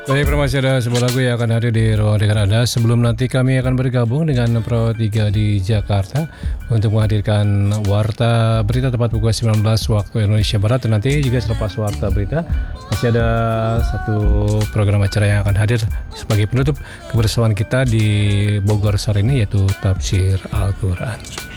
Baik, masih ada sebuah lagu yang akan hadir di ruang dengar Anda. Sebelum nanti kami akan bergabung dengan Pro 3 di Jakarta untuk menghadirkan Warta Berita tepat pukul 19 waktu Indonesia Barat. Dan nanti juga selepas Warta Berita masih ada satu program acara yang akan hadir sebagai penutup kebersamaan kita di Bogor sore ini, yaitu Tafsir Al-Quran.